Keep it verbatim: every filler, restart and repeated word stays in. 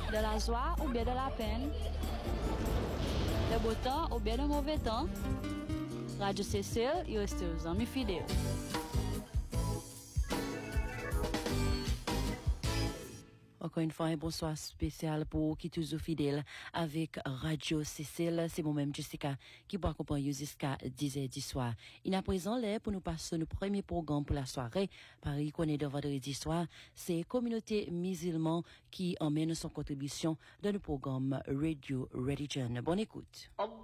de la joie ou bien de la peine, de beau temps ou bien de mauvais temps, Radio Cécile, il reste aux amis fidèles. Encore une fois, un bonsoir spécial pour qui toujours fidèle avec Radio Cécile. C'est moi-même, Jessica, qui vous accompagne jusqu'à dix heures du soir. Il est à présent là pour nous passer notre premier programme pour la soirée. Paris connaît de vendredi soir. C'est Communauté musulmane qui emmène son contribution dans le programme Radio Religion. Bonne écoute. Allah